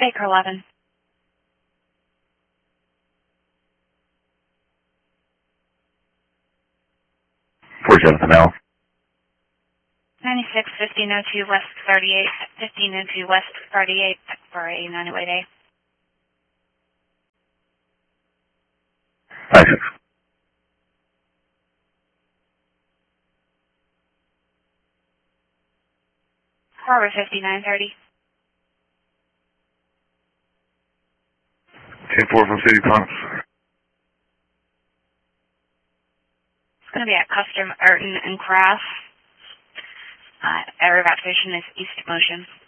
Baker 11. 47th Mile. 96, 1502 West 38, 1502 West 38 for a 908A. 56. Harbor 5930. 10-4 from City Pumps. It's going to be at Custom, Urton, and Craft. Air evacuation is East Motion.